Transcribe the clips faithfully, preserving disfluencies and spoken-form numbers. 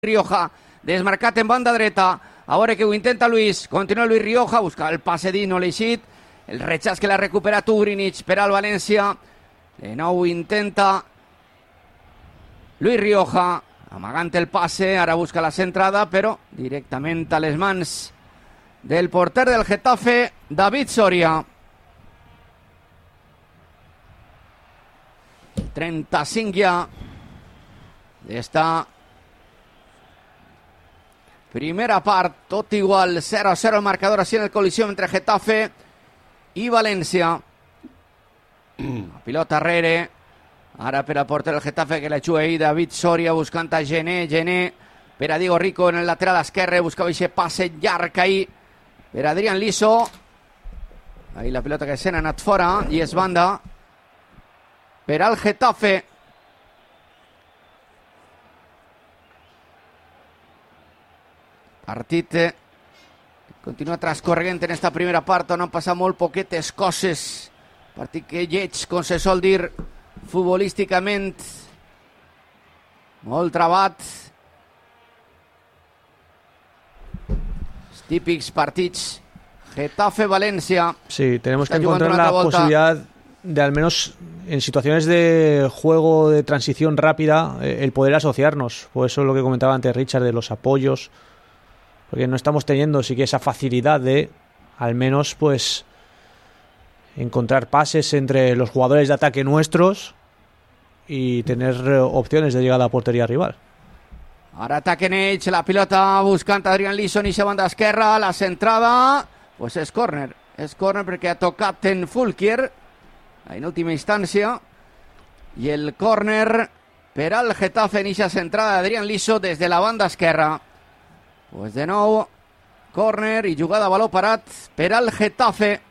Rioja, desmarcat en banda dreta, a veure que ho intenta Luis, continua Luis Rioja, busca el passe d'Ino Leixit, el rechaç que l'ha recuperat Ugrinic per al València, de nou intenta Luis Rioja, amagant el passe, ara busca la centrada, però directament a les mans del porter del Getafe, David Soria. trenta-cinc ja d'esta primera part, tot igual, cero a cero el marcador així en el col·lisió entre Getafe i València. La pilota arrere, ara per al porter del Getafe que la juga ahí David Soria buscant a Gené, Gené per a Diego Rico en el lateral esquerre, buscava aquest passe llarg ahí per a Adrián Liso, ahí la pilota que se n'ha anat fora i és banda per al Getafe. Partit continua transcorrent en esta primera part on han passat molt poquetes coses, partit que lleig, com se sol dir futbolísticament, molt trabat, els típics partits Getafe-València. Sí, tenemos que encontrar la posibilidad de, al menos en situaciones de juego de transición rápida, el poder asociarnos. Por eso es lo que comentaba antes Richard de los apoyos, porque no estamos teniendo sí que esa facilidad de al menos pues encontrar pases entre los jugadores de ataque nuestros y tener opciones de llegada a portería rival. Ara ataquen ells, la pilota buscant Adrián Liso, i banda esquerra, la centrada, pues és córner, és córner perquè ha tocat en Fulquier en última instància, i el córner per al Getafe en eixa centrada d'Adrián Liso des de la banda esquerra. Pues de nou, córner i jugada a baló parat per al Getafe.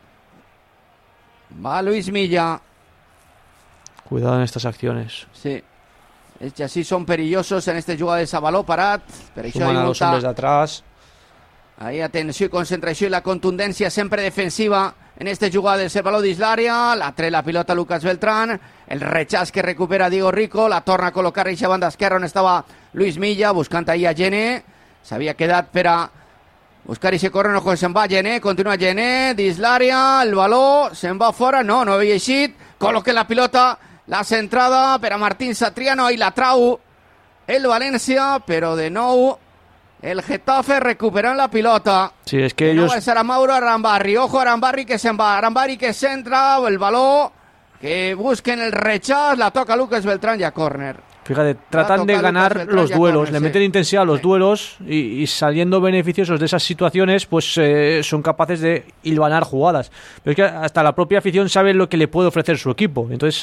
Va Luis Milla. Cuidado en estas acciones. Sí, es que así son perillosos en este jugades a baló parat. Per això Suman a los hombres de atrás. Ahí atenció i concentració i la contundència sempre defensiva en este jugades. El baló dins l'àrea, la tre la pilota Lucas Beltrán, el rechaç que recupera Diego Rico, la torna a col·locar a eixa banda esquerra on estava Luis Milla, buscant ahí a Gené. S'havia quedat per a buscar i se corre, no se'n va Gené, continua Gené, dins l'àrea, el baló, se'n va fora, no, no havia eixit, col·loquen la pilota, la centrada per a Martín Satriano, i la trau el València, però de nou el Getafe recuperant la pilota. Sí, es que de ellos... nou és Aramauro, Arambarri, ojo Arambarri que se'n va, Arambarri que centra, el baló, que busquen el rechaç, la toca Lucas Beltrán, ya córner. Fíjate, tratan de ganar los duelos, le meten intensidad a los duelos y, y saliendo beneficiosos de esas situaciones, pues eh, son capaces de hilvanar jugadas. Pero es que hasta la propia afición sabe lo que le puede ofrecer su equipo. Entonces,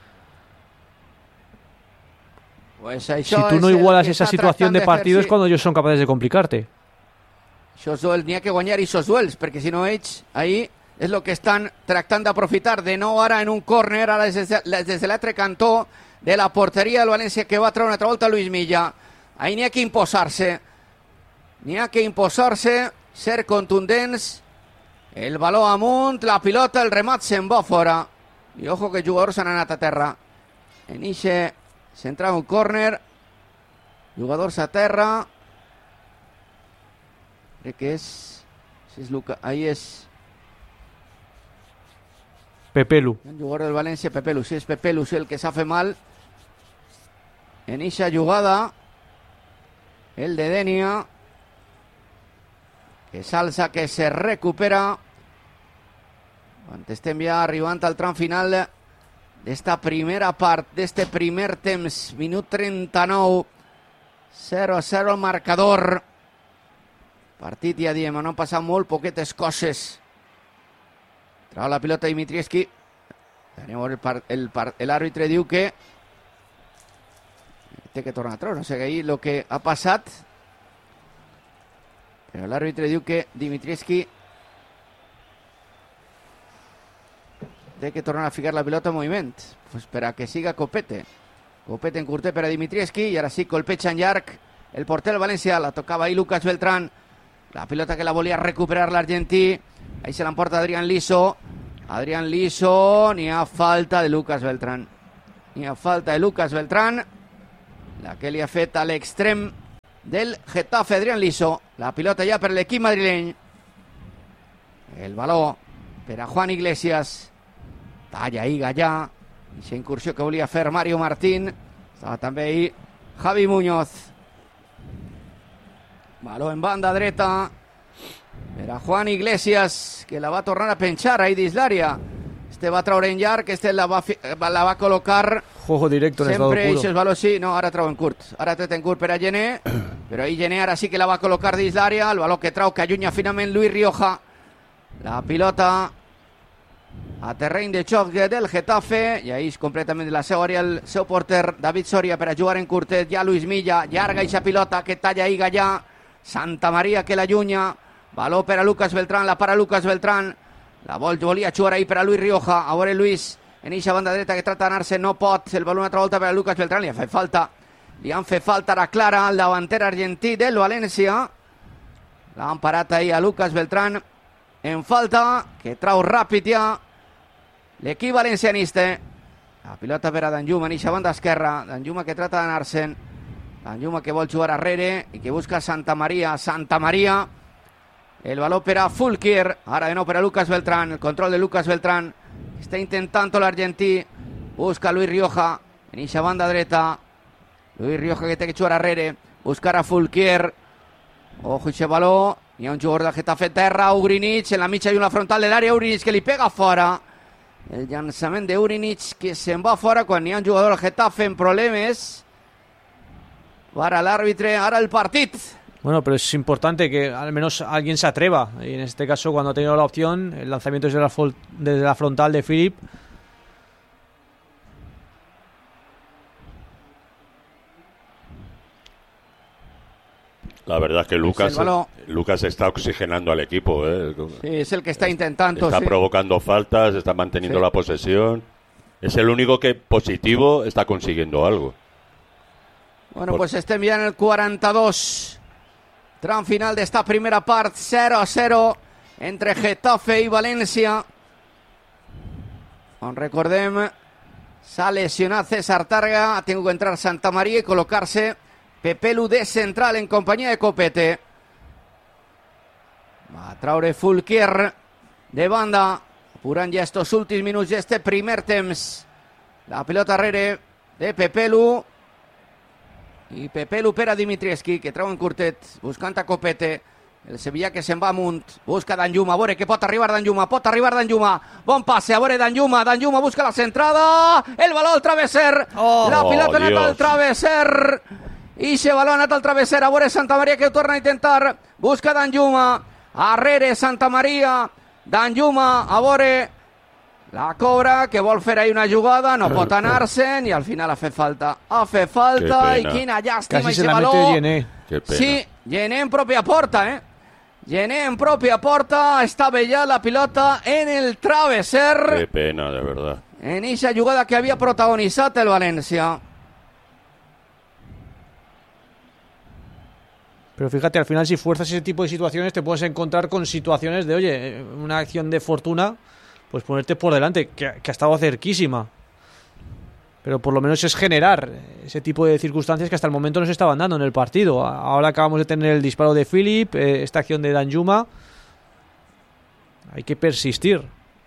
pues si tú no igualas esa situación de partido es cuando ellos son capaces de complicarte. Esos duels, n'hi ha que guanyar esos duels, perquè si no ells, ahí és el que estan tractant d'aprofitar. De nou ara en un córner, ara des de, des de l'altre cantó de la porteria del València, que va treure una altra volta Luis Milla. Ahí n'hi ha que imposar-se, n'hi ha que imposar-se, ser contundents, el baló amunt, la pilota, el remat se'n va fora, i ojo que els jugadors s'han anat a terra. En ixe s'entrava un córner, jugadors a terra, crec que és, si és Luca, ahí és Pepelu. el jugador del València, Pepelu, sí, és Pepelu, sí, el que s'ha fet mal en eixa jugada, el de Denia, que s'alça, que se recupera, quan estem ja arribant al tram final d'esta primera part, d'este primer temps, minut trenta-nou, zero a zero el marcador, partit ja diem, no han passat molt poquetes coses. Trau la pilota Dimitrievski, l'àrbitre diu que té que tornar a treure, no sé ahí lo que ha passat, però l'àrbitre diu que Dimitrievski té que tornar a ficar la pilota en moviment, pues per a que siga Copete. Copete en curter per a Dimitrievski, i ara sí, colpeja en llarg el porter del València, la tocava ahí Lucas Beltrán, la pilota que la volia recuperar l'argentí, ahí se l'emporta Adrián Liso, Adrián Liso, n'hi ha falta de Lucas Beltrán, n'hi ha falta de Lucas Beltrán, la que li ha fet a l'extrem del Getafe, Adrián Liso. La pilota ja per l'equip madrileny. El baló per a Juan Iglesias. Talla ahí Gallà. Aquesta incursió que volia fer Mario Martín. Estava també ahí Javi Muñoz. Baló en banda dreta per a Juan Iglesias, que la va tornar a penjar ahí dins l'àrea. Este va treure en llarg, este la va, fi, la va col·locar juego directo en sempre estado puro. Eixos baló, sí, no, ara trau en curt. Ara tret en curt per a Gené, però ahí Gené ara sí que la va col·locar dins l'àrea. El baló que trau, que allunya finalment Luis Rioja. La pilota a terreny de xoc del Getafe, i ahí és completament de la seva àrea el seu porter David Soria per a jugar en curtet. Ja Luis Milla, llarga eixa pilota que talla ahí Gallà. Santa Maria que l'allunya. Baló per a Lucas Beltrán, la para Lucas Beltrán. La vol, volia jugar ahí per a Luis Rioja. A veure Luis en eixa banda dreta que trata d'anar-se, no pot. El baló una altra volta per a Lucas Beltrán. Li ha fet falta. Li han fet falta ara clara al davanter argentí del València. L'han parat ahí a Lucas Beltrán en falta, que trau ràpid ja l'equip valencianista. La pilota per a Danjuma en eixa banda esquerra. Danjuma que trata d'anar-se'n. Danjuma que vol jugar arrere i que busca Santa Maria. Santa Maria. El baló per a Fulquier. Ara de nou per a Lucas Beltrán. El control de Lucas Beltrán. Està intentant l'argentí. Busca Luis Rioja en eixa banda dreta. Luis Rioja que té que jugar arrere. Buscar a Fulquier. Ojo eixe baló. Hi ha un jugador del Getafe terra. Ugrinic en la mitja i una frontal de l'àrea. Ugrinic que li pega fora. El llançament de Ugrinic que se'n va fora quan hi ha un jugador del Getafe en problemes. Para l'àrbitre, ara el partit. Bueno, pero es importante que al menos alguien se atreva. Y en este caso, cuando ha tenido la opción, el lanzamiento desde la, desde la frontal de Philip. La verdad es que Lucas, Lucas está oxigenando al equipo. ¿eh? Sí, es el que está intentando. Está sí. provocando faltas, está manteniendo sí. la posesión. Es el único que positivo está consiguiendo algo. Bueno, Por... pues estem ja en el quaranta-dos. Tram final d'esta primera part, zero a zero entre Getafe i València. On recordem, s'ha lesionat César Targa, ha tingut que entrar Santa Maria i col·locar-se Pepelu de central en companyia de Copete. Va a traure Fulquier de banda, apurant ja estos últims minuts d'este primer temps. La pilota arrere de Pepelu. I Pepelu per a Dimitrievski, que treu en curtet, buscant a Copete. El Sevilla que se'n va amunt, busca Danjuma, a veure que pot arribar Danjuma, pot arribar Danjuma. Bon passe, a veure Danjuma, Danjuma busca la centrada, el baló al travesser, oh, la pilota ha anat al travesser, i se baló ha anat al travesser, a veure Santa Maria que ho torna a intentar, busca Danjuma, arrere Santa Maria, Danjuma, a veure... La cobra, que vol fer ahí una jugada, no pot anar-se'n i al final ha fet falta. Ha fet falta i quina llàstima. Casi se la mete Gené. Sí, Gené en pròpia porta, eh? Gené en pròpia porta, estava ja la pilota en el travesser. Qué pena, de verdad. En esa jugada que havia protagonitzat el València. Pero fíjate, al final si fuerzas ese tipo de situaciones te puedes encontrar con situaciones de, oye, una acción de fortuna... pues ponerte por delante, que, que ha estado cerquísima. Pero por lo menos es generar ese tipo de circunstancias que hasta el momento no se estaban dando en el partido. Ahora acabamos de tener el disparo de Philip, eh, esta acción de Danjuma. Hay que persistir.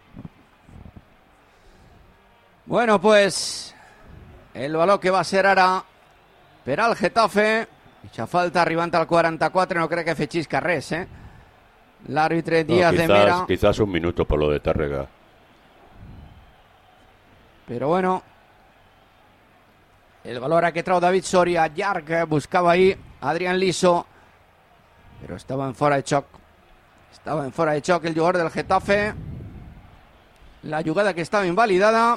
Bueno, pues el baló que va a ser ara per al Getafe. Eixa falta arribant al quaranta-quatre, no crec que fechisca res, eh? L'àrbitre Díaz no, quizás, de Mera. Quizás un minuto por lo de Tárrega. Pero bueno, el valor que trau David Soria, llarg, buscava ahí Adrián Liso, però estava en fora de xoc. Estava en fora de xoc el jugador del Getafe. La jugada que estava invalidada.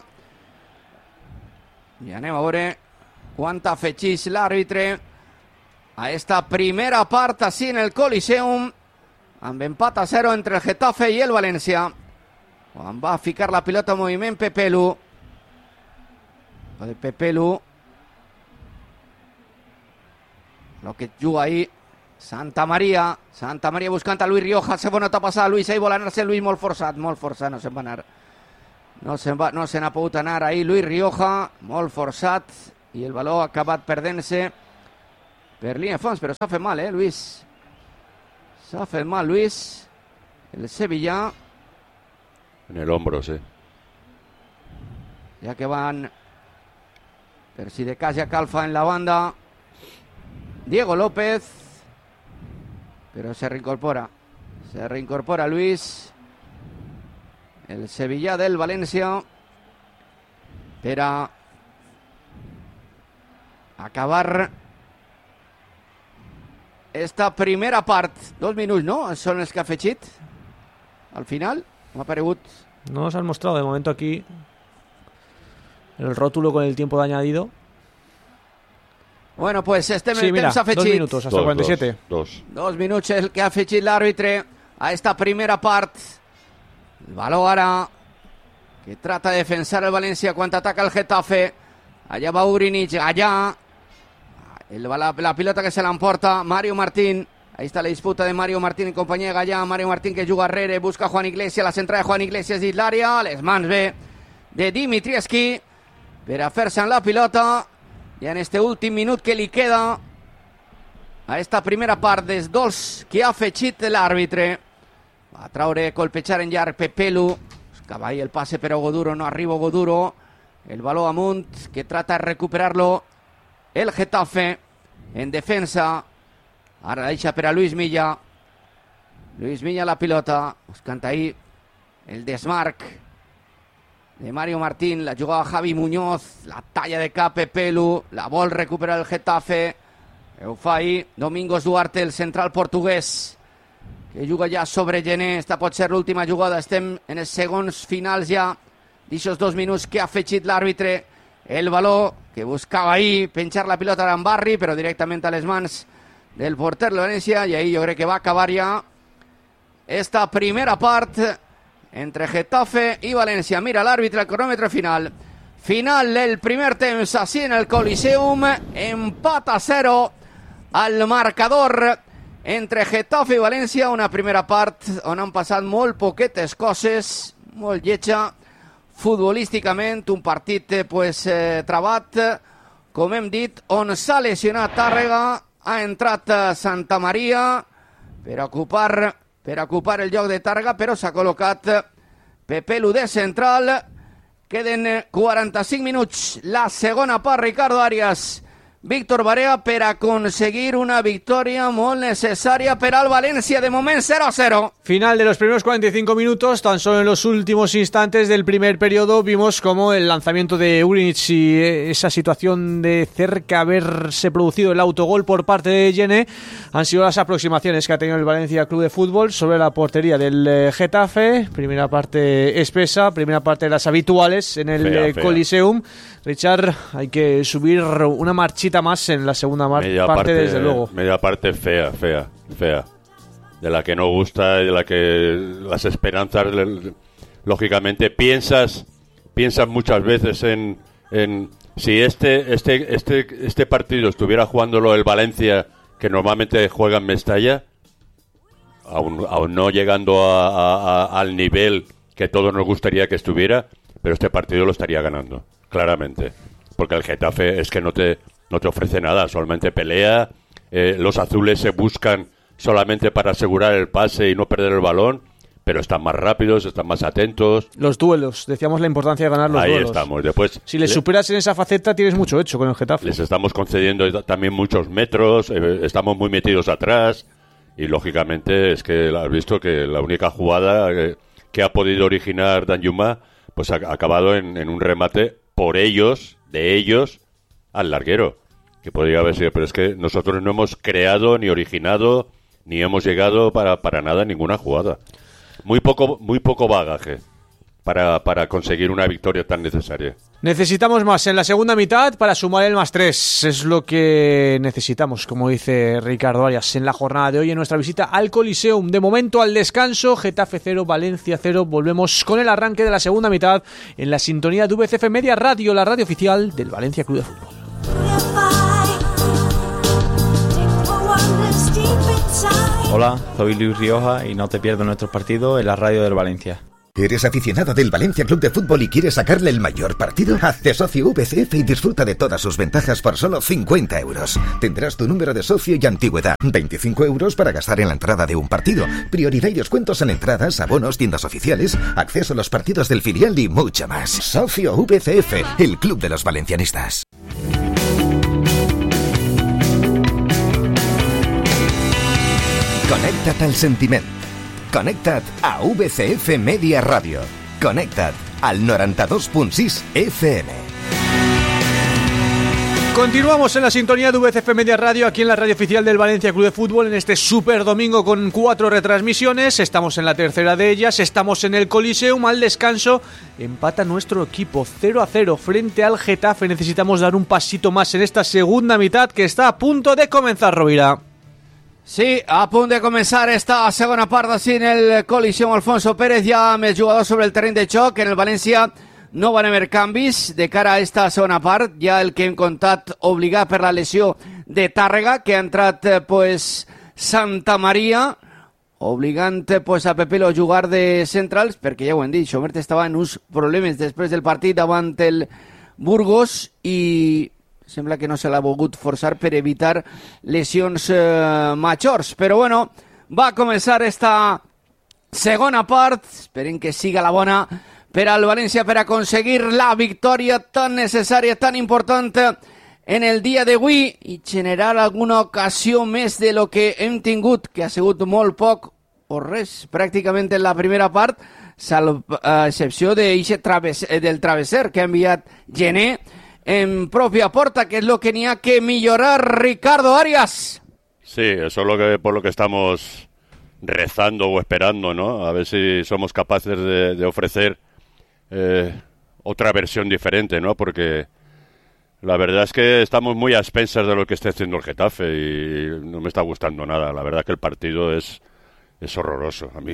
I anem a veure quant afegeix l'àrbitre a esta primera part així en el Coliseum, amb empat a zero entre el Getafe i el València. Quan va ficar la pilota en moviment Pepelu. El Pepelu. Lo que juga ahí Santa Maria. Santa Maria buscant a Luis Rioja. Segona etapa passada Luis. Ahí vol anar-se Luis molt forçat. Molt forçat, no se'n va anar. No se'n va, no se n'ha pogut anar. Ahí Luis Rioja, molt forçat. I el baló ha acabat perdent-se per línia de fons, però s'ha fet mal, eh, Luis? S'ha fet mal, Luis. El Sevilla. En el hombro, sí. Ya que van per si de cas ya calfa en la banda Diego López, pero se reincorpora. Se reincorpora Luis. El Sevilla del Valencia. Para acabar esta primera part. Dos minuts, no? Són els que ha afegit al final. No ha aparegut. No nos han mostrado de momento aquí el rótulo con el tiempo de añadido. Bueno, pues este sí, mira, temps ha afegit. Dos minutos, hasta dos, cuarenta y siete. Dos, dos. Dos minuts el que ha afegit l'àrbitre a esta primera part. El baló ara que trata de defensar el Valencia cuando ataca el Getafe. Allá va Urinich, allá. El, la, la pilota que se la emporta Mario Martín. Ahí está la disputa de Mario Martín en compañía de Gallà. Mario Martín que juga arrere, busca a Juan Iglesias, la centrada de Juan Iglesias dins l'àrea, les mans bé de Dimitrievski per a fer-se en la pilota. I en este últim minut que li queda a esta primera part dels dos que ha afegit l'àrbitre. Va a traure, colpejar en llarg Pepelu. Buscava ahí el pase però Goduro, no arriba Goduro. El baló amunt que trata de recuperarlo el Getafe en defensa. Ara la deixa per a Luis Milla. Luis Milla la pilota. Buscant ahí el desmarc de Mario Martín. La jugava Javi Muñoz. La talla de cap Pepelu. La vol recuperar el Getafe. Ho fa ahí Domingos Duarte, el central portuguès, que juga ja sobre Gené. Esta pot ser l'última jugada. Estem en els segons finals ja d'aixòs dos minuts que ha afegit l'àrbitre. El baló que buscava ahí penjar la pilota en Barri, però directament a les mans del porter de València, i ahí jo crec que va acabar ja esta primera part entre Getafe i València. Mira l'àrbitre, el cronòmetre final. Final del primer temps, así en el Coliseum. Empat a cero al marcador entre Getafe i València. Una primera part on han passat molt poquetes coses, molt lletja futbolísticament. Un partit pues, eh, trabat, com hem dit, on s'ha lesionat Tàrrega. Ha entrat Santa Maria per ocupar, per ocupar el lloc de Tàrrega, però s'ha col·locat Pepelu de central. Queden quaranta-cinc minuts. La segona part, Ricardo Arias, Víctor Barea, per aconseguir una victòria molt necessària per al València. De moment cero a cero. Final de los primeros cuarenta y cinco minutos. Tan solo en los últimos instantes del primer periodo vimos como el lanzamiento de Urinich y esa situación de cerca haberse producido el autogol por parte de Gené han sido las aproximaciones que ha tenido el Valencia Club de Fútbol sobre la portería del Getafe. Primera parte espesa, primera parte de las habituales en el fea, fea. Coliseum. Richard, hay que subir una marchita más en la segunda mar- parte, parte, desde luego. Media parte fea, fea, fea. De la que no gusta y de la que las esperanzas, lógicamente, piensas piensas muchas veces en, en si este, este, este, este partido estuviera jugándolo el Valencia, que normalmente juega en Mestalla, aún, aún no llegando a, a, a, al nivel que todos nos gustaría que estuviera, pero este partido lo estaría ganando. Claramente, porque el Getafe es que no te, no te ofrece nada, solamente pelea, eh, los azules se buscan solamente para asegurar el pase y no perder el balón, pero están más rápidos, están más atentos. Los duelos, decíamos la importancia de ganar los Ahí duelos. Ahí estamos, después... Si les superas en esa faceta tienes mucho hecho con el Getafe. Les estamos concediendo también muchos metros, eh, estamos muy metidos atrás y lógicamente es que has visto que la única jugada eh, que ha podido originar Danjuma pues ha, ha acabado en, en un remate por ellos, de ellos, al larguero, que podría haber sido, pero es que nosotros no hemos creado, ni originado, ni hemos llegado para, para nada en ninguna jugada. Muy poco, muy poco bagaje para, para conseguir una victoria tan necesaria. Necesitamos más en la segunda mitad para sumar el más tres. Es lo que necesitamos, como dice Ricardo Arias, en la jornada de hoy en nuestra visita al Coliseum. De momento al descanso, Getafe cero, Valencia cero. Volvemos con el arranque de la segunda mitad en la sintonía de V C F Media Radio, la radio oficial del Valencia Club de Fútbol. Hola, soy Luis Rioja y no te pierdas nuestros partidos en la radio del Valencia. ¿Eres aficionado del Valencia Club de Fútbol y quieres sacarle el mayor partido? Hazte socio V C F y disfruta de todas sus ventajas por solo cincuenta euros. Tendrás tu número de socio y antigüedad. veinticinco euros para gastar en la entrada de un partido. Prioridad y descuentos en entradas, abonos, tiendas oficiales, acceso a los partidos del filial y mucho más. Socio V C F, el club de los valencianistas. Connecta't al sentiment. Connecta't a V C F Media Radio. Connecta't al noranta-dos punt sis F M. Continuamos en la sintonía de V C F Media Radio, aquí en la radio oficial del Valencia Club de Fútbol, en este super domingo con cuatro retransmisiones. Estamos en la tercera de ellas, estamos en el Coliseum. Al descanso empata nuestro equipo cero a cero frente al Getafe. Necesitamos dar un pasito más en esta segunda mitad que está a punto de comenzar, Rovira. Sí, a punto de comenzar esta segona part així en el Coliseum Alfonso Pérez, ja amb els jugadors sobre el terreny de xoc. En el València no van haver canvis de cara a esta segona part, ja el que hem contat obligat per la lesió de Tàrrega, que ha entrat pues Santa Maria, obligant pues a Pepelo a jugar de centrals, perquè ja ho hem dit, Xomert estava en uns problemes després del partit davant el Burgos i sembla que no se l'ha volgut forçar per evitar lesions eh, majors. Però bueno, va començar esta segona part. Esperem que siga la bona per al València per aconseguir la victòria tan necessària, tan important en el dia d'avui i generar alguna ocasió més de lo que hem tingut, que ha sigut molt poc o res, pràcticament en la primera part, salvo a excepció de traves, del travesser que ha enviat Gené en propia porta, que es lo que tenía que mejorar Ricardo Arias. Sí, eso es lo que por lo que estamos rezando o esperando, ¿no? A ver si somos capaces de, de ofrecer eh, otra versión diferente, ¿no? Porque la verdad es que estamos muy a expensas de lo que está haciendo el Getafe y no me está gustando nada. La verdad que el partido es, es horroroso, a mí,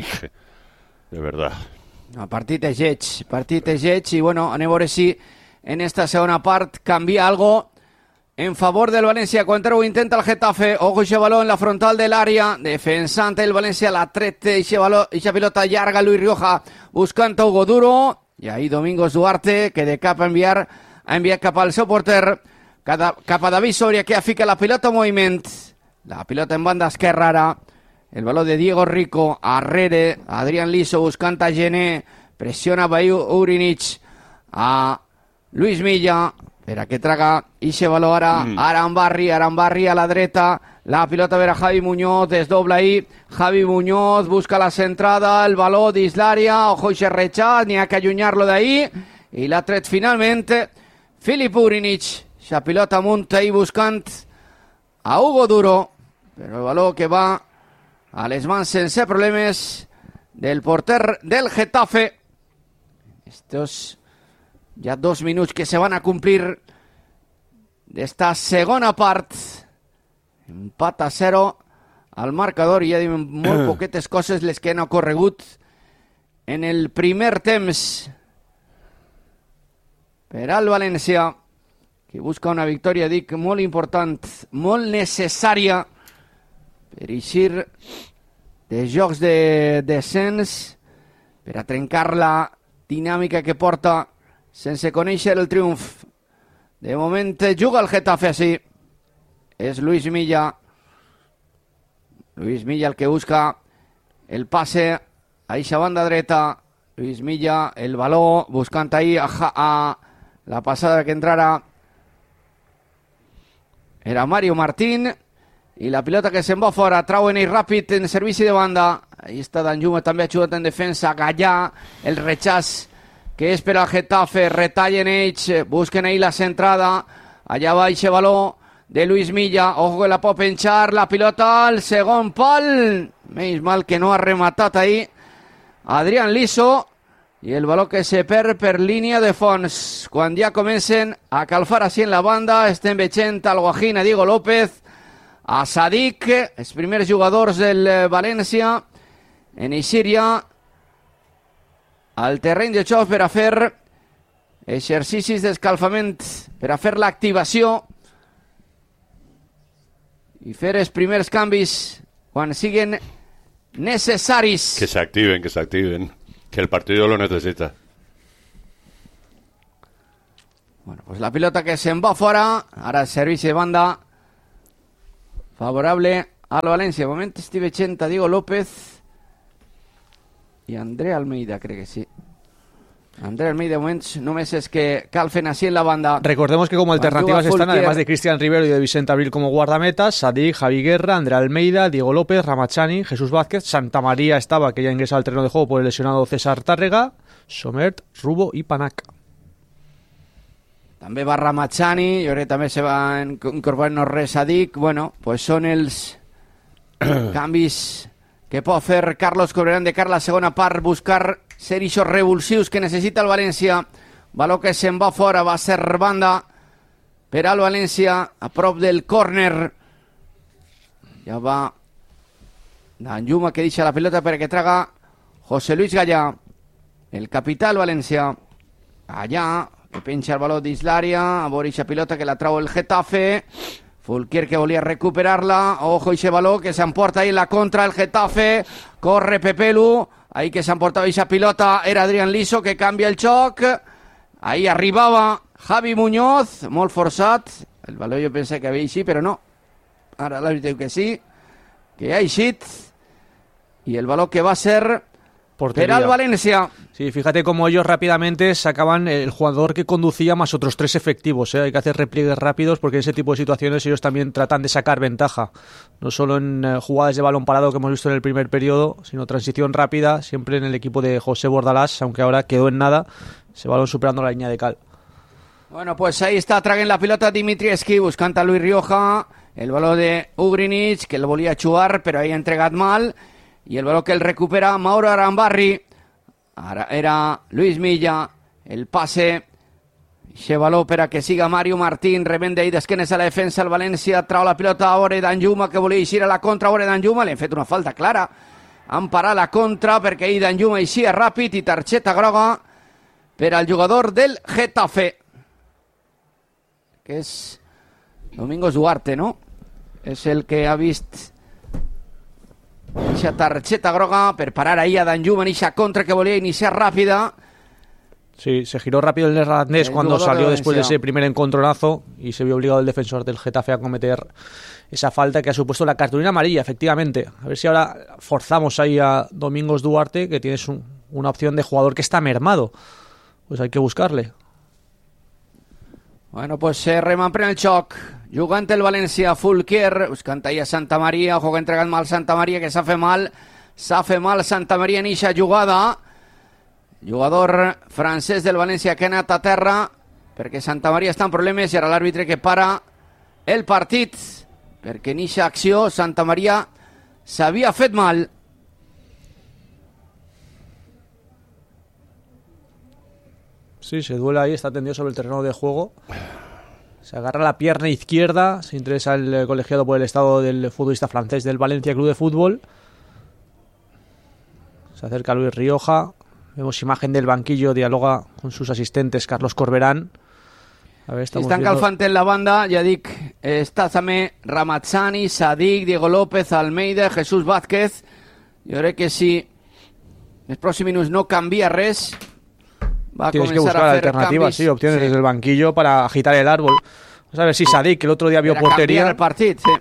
de verdad. No, partit de lleig, partit de lleig, i bueno, anem a veure si en esta segona part canvia algo en favor del València. Cuantero intenta el Getafe, ojo ese balón en la frontal del área, defensante el València, la trete, esa pelota llarga, Luis Rioja buscando a Hugo Duro, y ahí Domingos Duarte, que de cap a enviar, a enviar cap al seu porter, cap a David Soria, que afica la pilota en moviment, la pilota en banda esquerra ara, el balón de Diego Rico, arrere, Adrián Liso buscant a Gené, pressiona Bayu Urinich, a Luis Milla, per a que traga ixe baló ara, mm. Arambarri, Arambarri a la dreta, la pilota ver a Javi Muñoz, desdobla ahí, Javi Muñoz busca la centrada, el baló dins l'àrea, ojo ixe rechaç, n'hi ha que allunyar-lo d'ahí, i l'ha tret finalment Filip Urinich, ixa pilota amunt ahí buscant a Hugo Duro, però el baló que va a les mans sense problemes del porter del Getafe. Estos ya dos minuts que se van a complir d'esta segona part. Empat a zero al marcador i ja diuen molt poquetes coses les que han ocorregut en el primer temps per al València, que busca una victòria, dic, molt important, molt necessària per eixir de jocs de descens, per a trencar la dinàmica que porta sense conèixer el triomf. De moment juga el Getafe així. És Luis Milla. Luis Milla el que busca el passe a eixa banda dreta. Luis Milla, el baló, buscant ahí a, a la passada que entrara era Mario Martín. I la pilota que se'n va fora, trauen ell ràpid en servici de banda. Ahí està Danjuma, també ajudat en defensa. Gallà, el rechaç que és per al Getafe, retallen ells, busquen ahí la centrada, allà va eixe baló de Luis Milla, ojo que la pot penjar, la pilota al segon pal, menys mal que no ha rematat ahí Adrián Liso, i el baló que se perd per línia de fons. Quan ja comencen a calfar així en la banda, estem veient al Guajín, a Diego López, a Sadik, els primers jugadors del València, en Eixíria, al terreny de xoc per a fer exercicis d'escalfament, per a fer l'activació i fer els primers canvis quan siguen necessaris. Que s'activen, que s'activen. que el partido lo necesita. Bueno, pues la pilota que se en va fora. Ara el servici de banda favorable al València. De moment estic veient a Diego López i André Almeida, crec que sí. André Almeida, de moments només és que cal fer així en la banda. Recordemos que como alternativas están, además de Cristian Rivero y de Vicente Abril como guardametas, Sadik, Javi Guerra, André Almeida, Diego López, Ramachani, Jesús Vázquez, Santa María estaba, que ya ingresa al terreno de juego por el lesionado César Tárrega, Somert, Rubo y Panac. També va Ramachani, jo crec que també se va incorporar no res a Dic. Bueno, pues són els canvis que pot fer Carlos Corberán de cara a la segona part, buscar ser eixos revulsius que necessita el València. Valor que se'n va fora, va ser banda per al València, a prop del córner. Ja va Danjuma, que deixa la pilota perquè traga José Luis Gallà, el capità del València. Allà que penja el valor dins l'àrea, a veure aquesta pilota que la trau el Getafe, Fulquier que volia recuperar-la, ojo aquest valor que s'emporta ahí la contra el Getafe, corre Pepelu, ahí que s'emportava aquesta pilota era Adrián Liso que canvia el xoc, ahí arribava Javi Muñoz, molt forçat, el valor jo pensé que havia eixit, però no, ara l'àrbitre diu que sí, que ha eixit, i el valor que va ser portería. Per al Valencia. Sí, fíjate cómo ellos rápidamente sacaban el jugador que conducía más otros tres efectivos, ¿eh? Hay que hacer repliegues rápidos porque en ese tipo de situaciones ellos también tratan de sacar ventaja. No solo en eh, jugadas de balón parado que hemos visto en el primer periodo, sino transición rápida, siempre en el equipo de José Bordalás, aunque ahora quedó en nada, ese balón superando la línea de cal. Bueno, pues ahí está, traguen la pilota Dimitrievski, buscant a Luis Rioja, el balón de Ugrinic, que el volia xuar, però ahí ha entregat mal, i el balón que el recupera Mauro Arambarri. Ara era Luis Milla, el passe, aquest baló per a que siga Mario Martín, rebent d'ahir d'esquenes a la defensa, el València trau la pilota a Ore Danjuma, que volia eixir a la contra, Ore Danjuma, li han fet una falta clara, han parat la contra, perquè ahir Danjuma eixia ràpid i targeta groga per al jugador del Getafe, que és Domingos Duarte, no? És el que ha vist esa tarjeta groga per parar ahí a Danjuma en esa contra que volía iniciar rápida. Sí, se giró rápido el neerlandés el cuando salió de después de ese primer encontronazo y se vio obligado el defensor del Getafe a cometer esa falta que ha supuesto la cartulina amarilla, efectivamente. A ver si ahora forzamos ahí a Domingos Duarte, que tienes un, una opción de jugador que está mermado. Pues hay que buscarle. Bueno, pues se remanprèn el xoc. Jugant el València, Fulquier, buscant ahí a Santa Maria, ojo que entregant mal Santa Maria, que s'ha fet mal, s'ha fet mal Santa Maria en eixa jugada. Jugador francès del València que ha anat a terra, perquè Santa Maria està en problemes, i ara l'àrbitre que para el partit, perquè en eixa acció Santa Maria s'havia fet mal. Sí, se duele ahí, está tendido sobre el terreno de juego. Se agarra la pierna izquierda, se interesa el colegiado por el estado del futbolista francés del Valencia Club de Fútbol. Se acerca Luis Rioja. Vemos imagen del banquillo, dialoga con sus asistentes Carlos Corberán. A ver, estamos Estan viendo... calfant en la banda, ja dic, està també Ramazani, Sadik, Diego López, Almeida, Jesús Vázquez. Jo crec que si els pròxims minuts no canvia res, va a Tienes que comenzar buscar a hacer alternativas, cambios, sí, opciones sí, desde el banquillo para agitar el árbol. Vamos a ver si Sadik, que el otro día vio per a portería. canviar el partit, sí.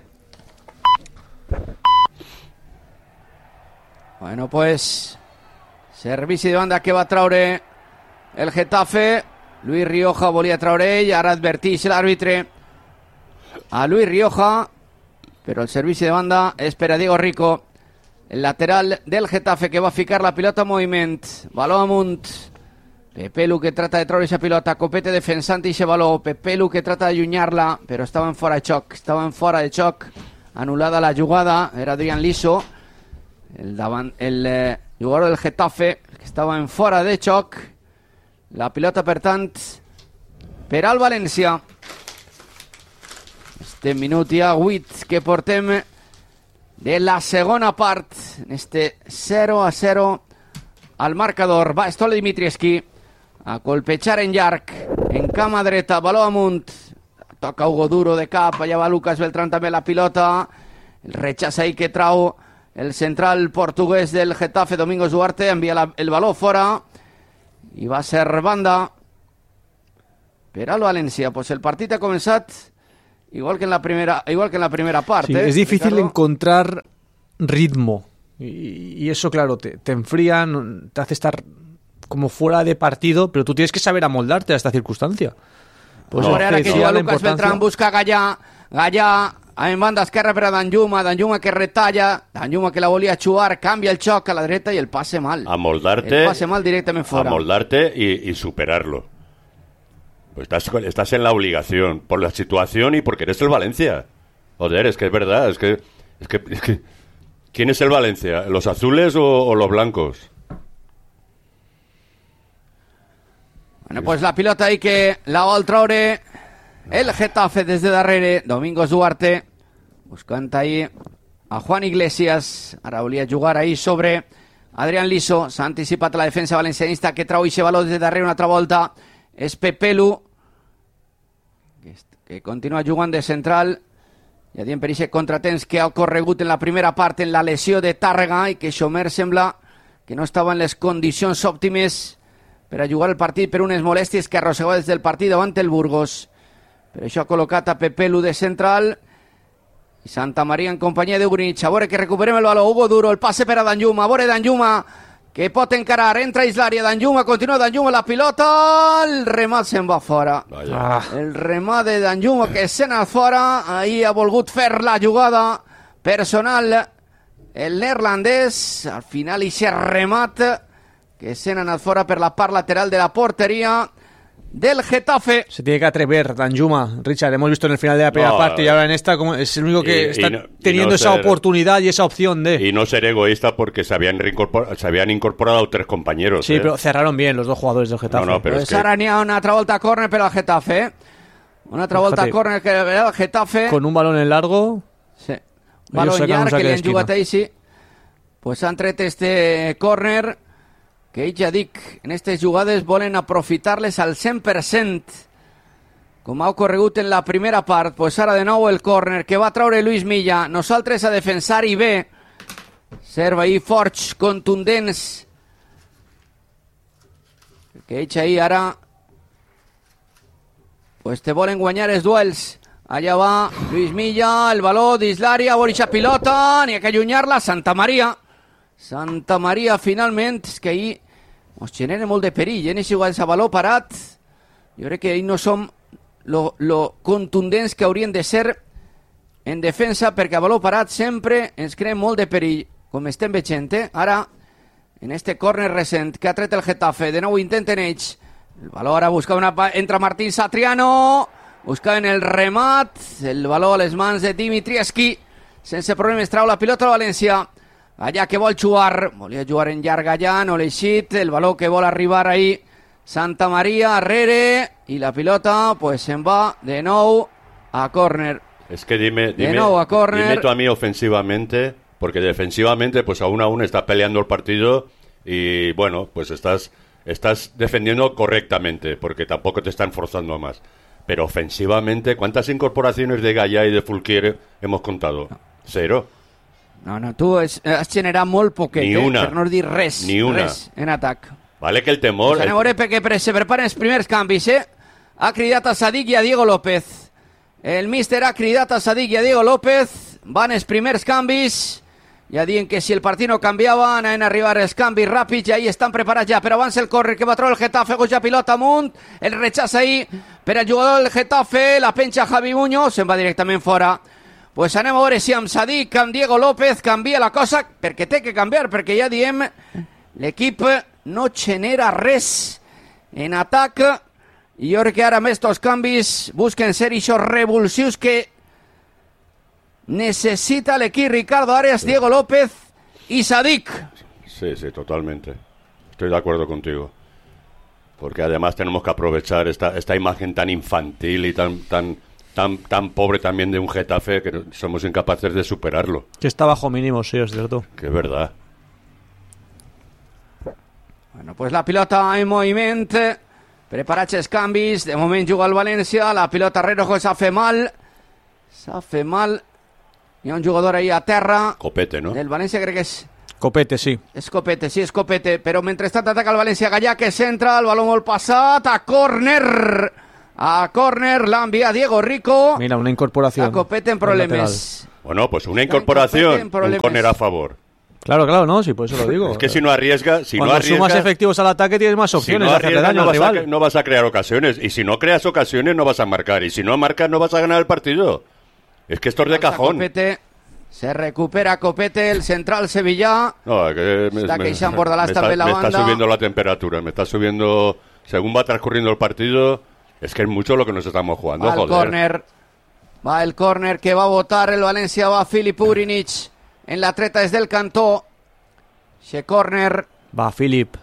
Bueno, pues servici de banda que va traure el Getafe. Luis Rioja volia traure ell, ara adverteix l'àrbitre a Luis Rioja, però el servici de banda és per a Diego Rico, el lateral del Getafe, que va ficar la pilota en moviment. Baló amunt. Pepelu que trata de traure esa pilota, Copete defensant ese baló, Pepelu que trata de allunyar-la, però estava en fora de xoc, estava en fora de xoc, anul·lada la jugada, era Adrián Liso, el, davant, el eh, jugador del Getafe, que estava en fora de xoc. La pilota, per tant, per al València. Este minut ja vuit que portem de la segona part, en este zero a zero al marcador. Va Stole Dimitrievski a colpejar en llarg, en cama dreta, baló amunt, toca Hugo Duro de cap, allà va Lucas Beltrán també la pilota, el rechaç ahí que trau el central portugués del Getafe, Domingos Duarte, envía la, el balón fuera i va ser banda per al València. Pues el partit ha començat igual que en la primera, igual que en la primera parte. Sí, ¿eh? Es difícil Ricardo. encontrar ritmo y, y eso, claro, te, te enfría, te hace estar como fuera de partido, pero tú tienes que saber amoldarte a esta circunstancia. Pues no, ara que juga Lucas Beltrán, busca Gallà, Gallà en banda esquerra per a Danjuma, Danjuma que retalla, Danjuma que la volia xuar, canvia el xoc a la dreta y el pase mal. Amoldarte. El pase mal directamente fuera. Amoldarte y, y superarlo. Pues estás, estás en la obligación, por la situación y porque eres el Valencia. Joder, es que es verdad, es que, es que, es que ¿quién es el Valencia? ¿Los azules o, o los blancos? Bueno, pues la pilota ahí que la vol traure el Getafe des de darrere. Domingos Duarte buscant ahí a Juan Iglesias. Ara volia jugar ahí sobre Adrián Liso. S'ha anticipat la defensa valencianista que trau ixe baló des de darrere una altra volta. És Pepelu que, que continua jugant de central. Ja diem per ixe contratemps que ha ocorregut en la primera part en la lesió de Tàrrega i que Xomer sembla que no estava en les condicions òptimes per a jugar el partit per unes molèsties que arrossegava des del partit davant el Burgos. Per això ha col·locat a Pepelu de central i Santa Maria en companyia de Grinic. A veure que recuperem el baló. Hugo Duro, el passe per a Danjuma. A veure Danjuma que pot encarar, entra Islària, Danjuma, continua Danjuma, la pilota, el remat se'n va fora. Vaya. El remat de Danjuma que se'n va fora, ahir ha volgut fer la jugada personal el neerlandès, al final ixe remat que se'n ha anat fora per la part lateral de la porteria del Getafe. Se tiene que atrever Danjuma, Richard, hemos visto en el final de la primera no, parte y ahora en esta como es el único que y, está y no, teniendo no esa ser, oportunidad y esa opción de... Y no ser egoísta porque se habían, reincorpor, se habían incorporado tres compañeros. Sí, ¿eh? Pero cerraron bien los dos jugadores del Getafe. No, no, pero Pues es que... ara n'hi ha una altra volta a córner per al Getafe. Eh? Una altra volta a córner que ve el Getafe. Con un balón en largo... Sí. Balón llarg que li han jugat ahir, sí. Pues han tret este córner que ja dic, en aquestes jugades volen aprofitar-les al cent per cent, com ha ocorregut en la primera part. Pues ara de nou el córner que va traure Luis Milla. Nosaltres a defensar i bé. Serva ahir forts, contundents. Que ells ahir ara pues te volen guanyar els duels. Allà va Luis Milla, el baló d'Islària, Borixa pilota, n'hi ha que allunyar-la, Santa Maria. Santa Maria, finalment, és que ahir ens genera molt de perill, eh? N'hi ha baló parat. Jo crec que ahir no som lo, lo contundents que haurien de ser en defensa, perquè a baló parat sempre ens crea molt de perill, com estem veient, eh? Ara, en este córner recent que ha tret el Getafe, de nou intenten ells. El baló ara busca una... Entra Martín Satriano, buscaven el remat, el baló a les mans de Dimitrievski, sense problemes trau la pilota a València. Allà que vol jugar, volia jugar en llarg allà, no l'ha eixit, el baló que vol arribar ahí, Santa Maria, arrere, i la pilota pues se'n va de nou a córner. Es que dime, dime, de nou a córner. Dime tú a mí ofensivamente, porque defensivamente pues aún aún está peleando el partido y bueno, pues estás, estás defendiendo correctamente, porque tampoco te están forzando más. Pero ofensivamente, ¿cuántas incorporaciones de Gallà y de Fulquier hemos contado? Cero. No, no, tu has, has generat molt poquet, Ni eh? una. Per no dir res, Ni una. res en atac. Vale que el temor... Pues anem a veure perquè se preparen els primers canvis, eh? Ha cridat a Sadik i a Diego López. El míster ha cridat a Sadik i a Diego López. Van els primers canvis. Ja diuen que si el partit no canviava, anaven a arribar els canvis ràpids i ahí estan preparats ja. Però abans el córrer que va treure el Getafe, goja pilota amunt. El rechaç ahí per al jugador del Getafe. La penja Javi Muñoz, se'n va directament fora. Pues anem a veure si amb Sadik, amb Diego López canvia la cosa, perquè té que canviar, perquè ja diem, l'equip no genera res en atac, i jo crec que ara amb estos canvis busquen ser eixos revulsius que necesita l'equip Ricardo Arias, Diego López y Sadik. Sí, sí, totalmente. Estoy de acuerdo contigo. Porque además tenemos que aprovechar esta, esta imagen tan infantil y tan... tan Tan, tan pobre también de un Getafe que somos incapaces de superarlo. Que está bajo mínimo, sí, es cierto. Que es verdad. Bueno, pues la pilota en moviment. Preparats els canvis. De moment juga el València. La pilota Rerojo s'ha fet mal. S'ha fet mal Hi ha un jugador ahí a terra. Copete, ¿no? El València crec que és... Copete, sí. És Copete, sí, és Copete. Però mentrestant ataca el València. Gallà que centra, el baló molt passat. A córner. A córner l'ha enviat Diego Rico. Mira, una incorporación. A Copete en problemes. Bueno, pues una incorporación, un córner a favor. Claro, claro, no, sí, por eso lo digo. Es que si no arriesga, si Cuando no arriesga, sumas efectivos al ataque tienes más opciones si no de hacerle daño no al vas rival. A, no vas a crear ocasiones, y si no creas ocasiones no vas a marcar, y si no marcas no vas a ganar el partido. Es que esto es de cajón. Copete. Se recupera Copete, el central sevillà. No, que me, Està me, queixant Bordalàs me també está, la me banda. está subiendo la temperatura, me está subiendo, según va transcurriendo el partido, es que es mucho lo que nos estamos jugando, Va el joder. córner. Va el córner que va a votar el València, va Filip Ugrinic en la treta des del cantó. Ese córner. Va, Filip.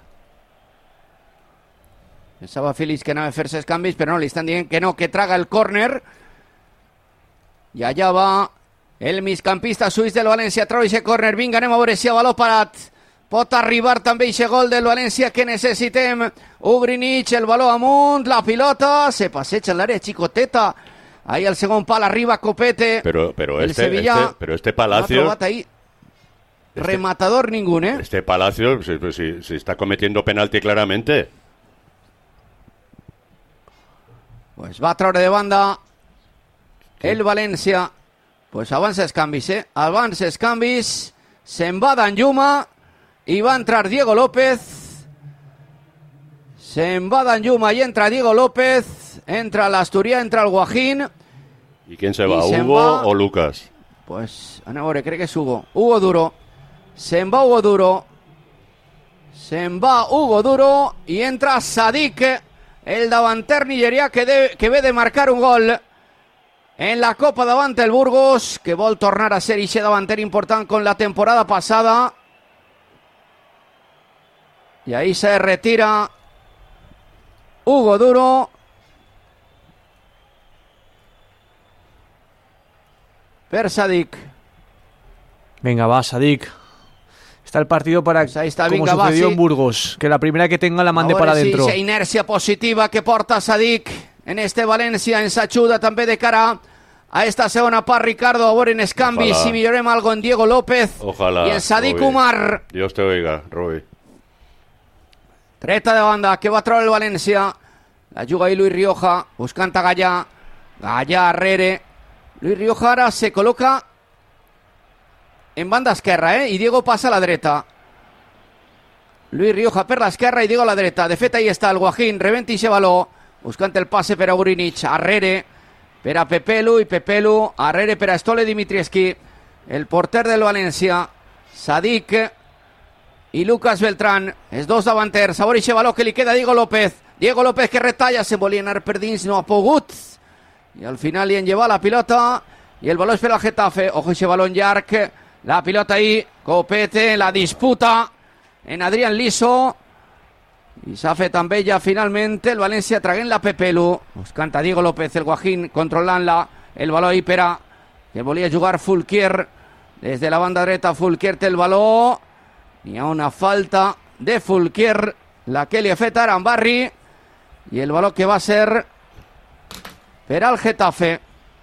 Pensava Filip que anava a fer-se els canvis, però no, li estan dient que no, que traga el córner. I allà va el migcampista suís del València, trau ese córner. Vinga, anem a veure si a baló parat pot arribar també ese gol del València que necessitem. Ugrinic, el baló amunt, la pilota, se passeja en l'àrea xicoteta. Ahí al segon pal arriba Copete. Pero, pero, el este, Sevilla este, pero este Palacio... no ha ahí. Este, rematador ningún, ¿eh? Este Palacio se, se, se está cometiendo penalti claramente. Pues va a traure de banda el València. Pues avança els canvis, eh? Avança els canvis. Se'n va Danjuma i va entrar Diego López. Se'n va Danjuma i entra Diego López. Entra l'Asturià, entra el Guajín. ¿Y quién se va? ¿Hugo va... o Lucas? Pues, a veure, crec que és Hugo. Hugo Duro. Se'n va Hugo Duro. Se'n va Hugo Duro i entra Sadik, el davanter nigerià que, de, que ve de marcar un gol en la Copa davant el Burgos, que vol tornar a ser ixe davanter important con la temporada passada. Y ahí se retira Hugo Duro. Per Sadik. Venga, va, Sadik. Está el partido para, pues ahí está, como venga, sucedió va, sí. en Burgos, que la primera que tenga la mande para sí, adentro. Esa inercia positiva que porta Sadik en este València, ens ajuda també de cara a esta segona part, Ricardo, a veure en els canvis, si millorem algo en Diego López. Ojalá, y en Sadik Robi. Umar. Dios te oiga, Robi. Treta de banda que va a treure el València. La juga ahí Luis Rioja, buscant a Gallà. Gallà, Arrere. Luis Rioja ara se col·loca en banda esquerra, eh? I Diego passa a la dreta. Luis Rioja per l'esquerra i Diego a la dreta. De fet, ahí està el Guajín, rebenta ixe baló, buscant el passe per a Ugrinic. Arrere per a Pepelu i Pepelu. Arrere per a Stole Dimitrievski, el porter del València. Sadik i Lucas Beltrán, els dos davanters. A veure ixe baló que li queda a Diego López. Diego López que retalla, se volia anar per dins, no ha pogut. I al final li han llevat la pilota i el baló és per al Getafe. Ojo ixe baló en llarg. La pilota ahí, Copete, la disputa en Adrián Liso. I s'ha fet amb ella finalment el València traguent la Pepelu. Buscant a Diego López, el Guajín, controlant-la. El baló ahí per a que volia jugar Fulquier. Des de la banda dreta, Fulquier té el baló. Hi ha una falta de Fulquier, la que li ha fet ara en Barri. I el baló que va ser per al Getafe.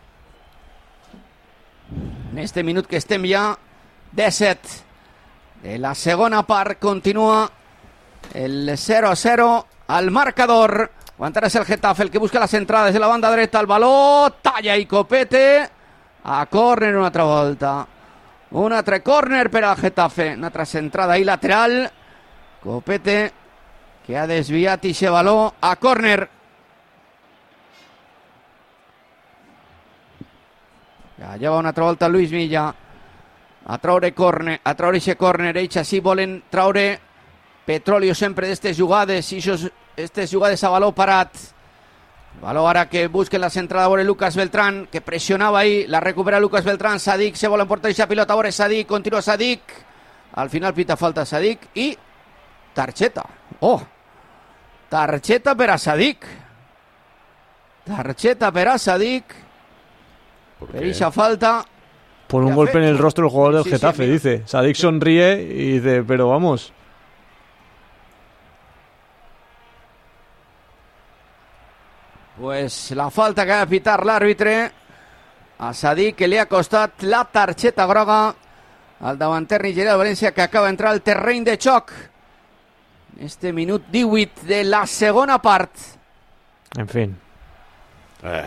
En este minut que estem ja disset de la segona part, continua el zero a zero al marcador. Aguantarà el Getafe, el que busca las entrades de la banda dreta, el baló, talla i Copete a córner una altra volta. Un altre córner per al Getafe, una altra centrada ahí lateral. Copete que ha desviat ixe baló a córner. Ja, ja va una altra volta Luis Milla a traure córner, a traure ixe córner. Ells així volen traure petróleo sempre d'estes jugades, i aquestes jugades a baló parat. Baló ara que busquen la centrada a veure Lucas Beltrán, que pressionava ahí, la recupera Lucas Beltrán. Sadik se vol emportar aquesta pilota, a veure Sadik, continua Sadik. Al final pita falta Sadik i targeta. Oh, targeta per a Sadik. Targeta per a Sadik. Per esa falta. Por un golpe en el rostro del jugador del sí, Getafe, sí, dice. Sadik sonríe y dice, pero vamos. Pues la falta que va a pitar l'àrbitre. a Sadik, que li ha costat la targeta groga al davanter nigerià del València, que acaba d'entrar al terreny de xoc. Este minut divuit de la segona part. En fin. Eh.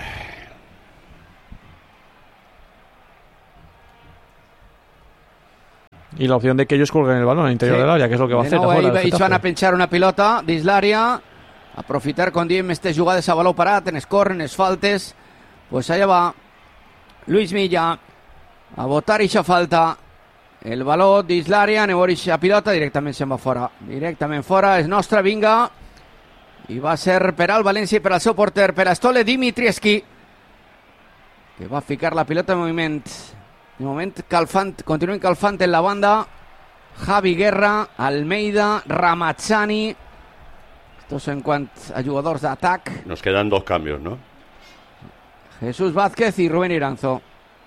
Y la opción de que ellos colguen el balón al interior sí. del área, que és el que va de fer. nou, ahir ells van a penjar una pilota dins l'àrea, aprofitar, com diem, aquestes jugades a baló parat, en es corren, es faltes. Pues allà va Luis Milla a botar ixa falta. El baló dins l'àrea, anem a veure ixa pilota, directament se'n va fora. Directament fora, és nostra, vinga. I va ser per al València i per al seu porter, per a Stole Dimitrievski, que va ficar la pilota en moviment. De moment, calfant, continuen calfant en la banda Javi Guerra, Almeida, Ramazzani. Estos en quant a jugadors d'atac. Nos quedan dos cambios, ¿no? Jesús Vázquez i Rubén Iranzo.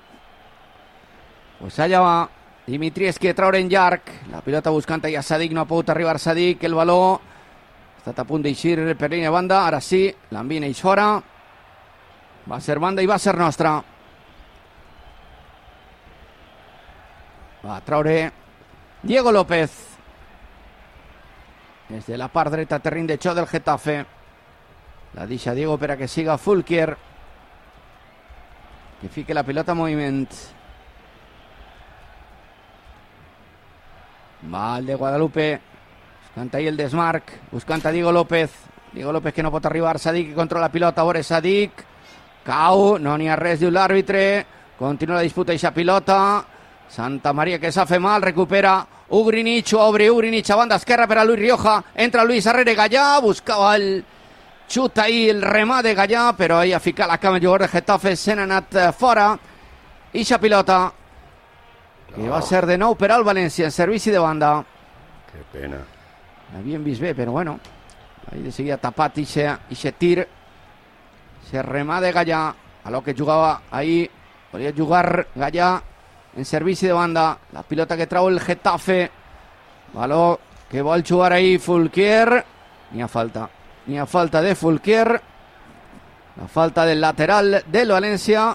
Pues allà va Dimitrievski a traure en llarg. La pilota buscant allà Sadik, no ha pogut arribar Sadik. El baló ha estat a punt d'eixir per línia de banda. Ara sí, l'envien ells fora. Va ser banda i va ser nostra. Va a traure Diego López des de la part dreta, terreny de xoc del Getafe. La deixa Diego per a que siga Fulquier, que fique la pilota en moviment. Va el de Guadalupe, buscant ahí el desmarc, buscant a Diego López. Diego López que no pot arribar. Sadik que controla la pilota, a veure Sadik. Cau, no n'hi ha res, diu l'àrbitre. Continua la disputa eixa pilota. Santa Maria que s'ha fet mal, recupera Ugrinic, obre Ugrinic a banda esquerra per a Luis Rioja, entra Luis Arrere Gallà, buscava el xut ahí, el remat de Gallà, però ahí ha ficat la cama el jugador de Getafe, se n'ha anat fora. Ixa pilota que va ser de nou per al València en servici de banda. Que pena. L'havien vist bé, però bueno, ahí de seguida tapat ixe tir, se remat de Gallà, a lo que jugava ahí, volia jugar Gallà en servici de banda. La pilota que trau el Getafe, baló que vol jugar ahí Fulquier. N'hi ha falta, n'hi ha falta de Fulquier, la falta del lateral del València.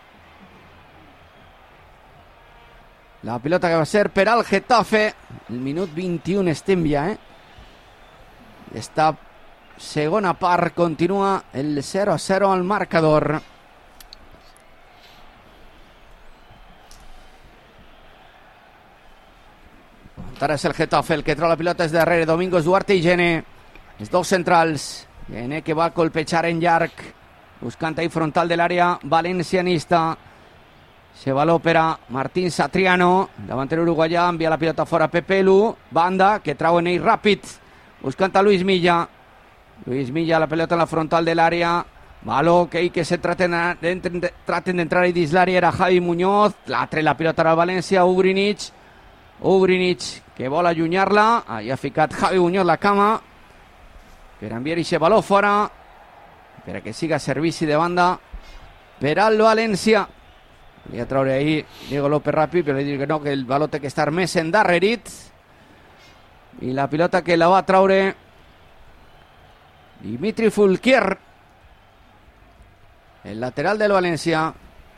La pilota que va ser per al Getafe. El minut vint-i-u estem ja, eh? Esta segona part continua el zero a zero al marcador. Ara és el Getafe el que trau la pilota des darrere. Domingos, Duarte i Gene, els dos centrals. Gene que va colpejar en llarg, buscant ahí frontal de l'àrea valencianista. Se baló per a Martín Satriano, davanter uruguaià, envia la pilota fora a Pepe Lu. Banda que trau en ell ràpid, buscant a Luis Milla. Luis Milla, la pilota en la frontal de l'àrea. Baló que, que se traten d'entrar ahí dins l'àrea era Javi Muñoz. L'altre la pilota al València, Ugrinic. Ugrinic que vol allunyar-la, ahí ha ficat Javi Muñoz la cama per enviar ixe baló fora per a que siga servici de banda per al València. Volia traure ahí Diego López ràpid, però li dic que no, que el baló té que estar més endarrerit, i la pilota que la va traure Dimitri Fulquier, el lateral del València.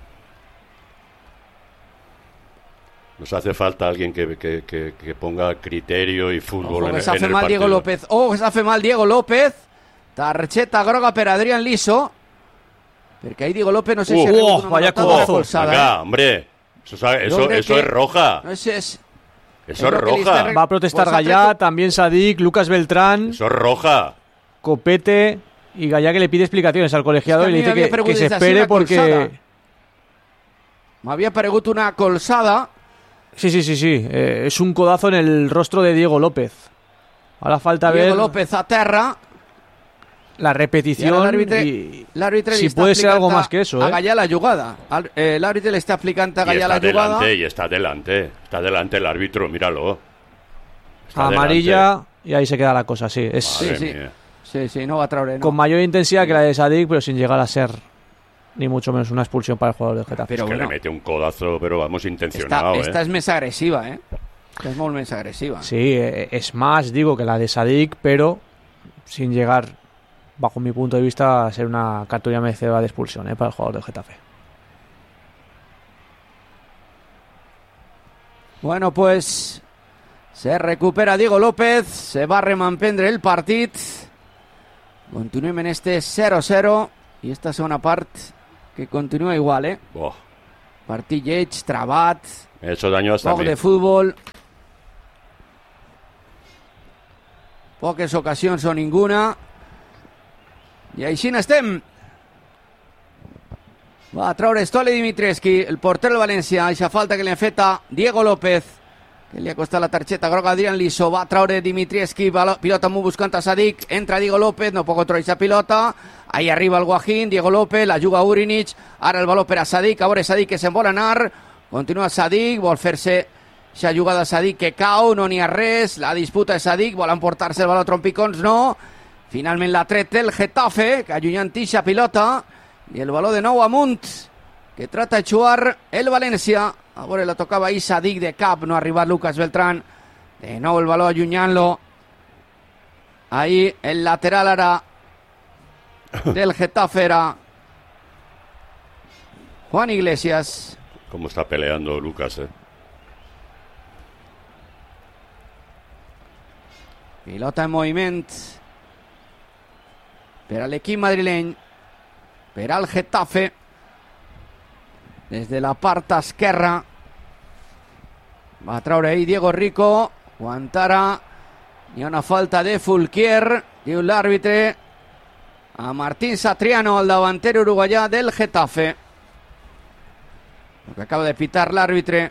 Nos hace falta alguien que, que, que, que ponga criterio y fútbol. Ojo, en, que s'ha en fet el mal partido. Diego López. Oh, que s'ha fet mal Diego López. Targeta groga per Adrián Liso. Perquè ahí Diego López no sé uh, si... Oh, vaya codazo. Venga, hombre. Eso, eso, eso es roja. No sé, es, eso es roja. Va a protestar pues Gallà, treto... también Sadik, Lucas Beltrán. Eso es roja. Copete y Gallà que le pide explicaciones al colegiado es que y le dice que, que se espere porque... M'havia paregut una colzada. Sí, sí, sí, sí. Eh, es un codazo en el rostro de Diego López. Ahora falta Diego ver... López a terra. La repetición y... L'àrbitre si puede ser algo más que eso, a ¿eh? Gallà la jugada. Eh, l'àrbitre le está aplicando a Gallà la jugada. Delante, y está delante. Está delante el árbitro, míralo. Está amarilla delante. Y ahí se queda la cosa, sí. Es, sí, sí. sí, sí, no va a traure, no. Con mayor intensidad que la de Sadik, pero sin llegar a ser... ni mucho menos una expulsión para el jugador del Getafe. Pero es que bueno, le mete un codazo, pero vamos, intencionado. Esta, esta eh. es més agresiva, ¿eh? Esta es molt més agresiva. Sí, es más, digo, que la de Sadik, pero sin llegar, bajo mi punto de vista, a ser una cartulina merecedora de expulsión, ¿eh? Para el jugador del Getafe. Bueno, pues se recupera Diego López, se va a remanprendre el partit. Continuem en este cero cero i esta segona part que continua igual, eh? Oh. Partit lleig, trabat, Me he hecho daño hasta poc a mí. de futbol, poques ocasions o ninguna, i així n'estem. Va a traure Stole Dimitrievski, el porter del València, eixa falta que li ha fet a Diego López, que li ha costat la targeta groga a Adrián Liso. Va a traure Dimitrievski, pilota molt buscant a Sadik, entra Diego López, no pot controlar aquesta pilota, ahí arriba el Guajín, Diego López, la juga Urinic, ara el valor per a Sadik, a veure Sadik que se'n vol anar, continua Sadik, vol fer-se aquesta jugada Sadik que cau, no n'hi ha res, la disputa de Sadik, vol emportar-se el valor trompicons, no, finalment l'ha tret el Getafe, que allunyant eixa pilota, i el valor de nou amunt, que trata de jugar el València. A veure, la tocava ahí Sadik de cap, no ha arribat Lucas Beltrán. De nou el valor allunyant-lo. Ahí el lateral ara del Getafe era Juan Iglesias. Cómo está peleando Lucas, eh. Pilota en moviment per a l'equip madrileny, per al Getafe, des de la part esquerra. Va a traure ahí Diego Rico, aguantara, hi ha una falta de Fulquier, diu l'àrbitre, a Martín Satriano, el davanter uruguaià del Getafe. Lo que acaba de pitar l'àrbitre.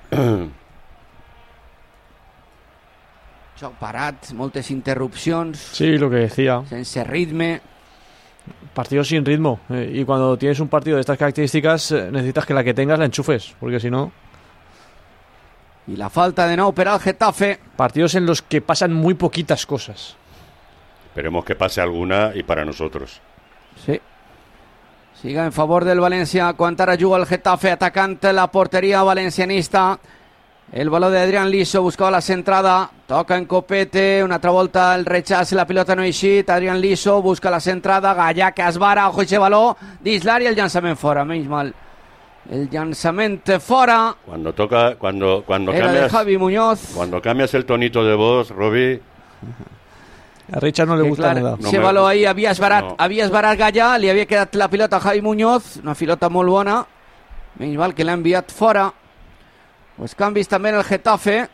Joc parat, moltes interrupcions. Sí, lo que decía. Sense ritme. Partido sin ritmo. Eh, y cuando tienes un partido de estas características, eh, necesitas que la que tengas la enchufes, porque si no... Y la falta de nou per al Getafe. Partidos en los que pasan muy poquitas cosas. Esperemos que pase alguna y para nosotros. Sí. Siga en favor del València. Quan ara juga el Getafe atacant la porteria valencianista. El balón de Adrián Liso, buscava la centrada, toca en Copete, una altra volta el rechaç, la pilota no ha eixit, Adrián Liso busca la centrada, Gallà que es vara, ojo ese baló, dins l'àrea, el llançament fora, menys mal. El llançament fora. Cuando toca, cuando, cuando era cambias, de Javi Muñoz. Cuando cambias el tonito de voz, Robbie. A Richard no le gusta nada. Ese no baló me... ahí havia esbarat, no. havia esbarat Gallà, li havia quedat la pilota a Javi Muñoz, una pilota molt bona, menys mal que l'ha enviat fora. Pues canvis també en el Getafe.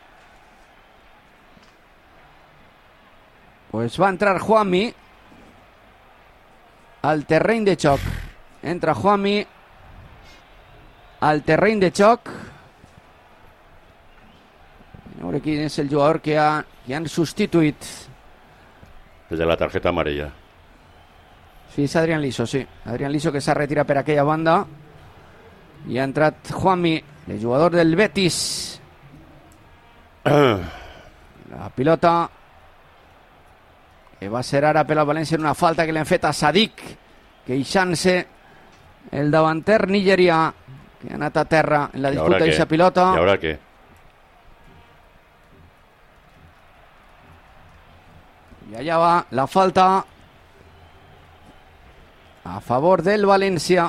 Pues va entrar Juanmi al terreny de xoc. Entra Juanmi al terreny de xoc. A veure quin és el jugador que, ha, que han substituït. El de la tarjeta amarilla. Sí, és Adrián Liso, sí. Adrián Liso que s'ha retirat per aquella banda. I ha entrat Juanmi, el jugador del Betis. La pilota que va ser ara per al València en una falta que li han fet a Sadik, queixant-se el davanter nigerià, que ha anat a terra en la disputa d'aquesta pilota. ¿Y ahora qué? I allà va la falta a favor del València.